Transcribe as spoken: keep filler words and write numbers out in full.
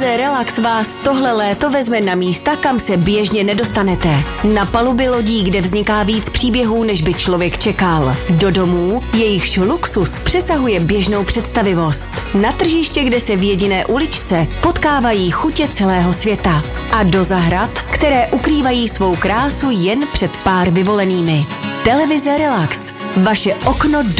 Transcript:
Televize Relax vás tohle léto vezme na místa, kam se běžně nedostanete. Na paluby lodí, kde vzniká víc příběhů, než by člověk čekal. Do domů, jejichž luxus přesahuje běžnou představivost. Na tržiště, kde se v jediné uličce potkávají chutě celého světa. A do zahrad, které ukrývají svou krásu jen před pár vyvolenými. Televize Relax. Vaše okno do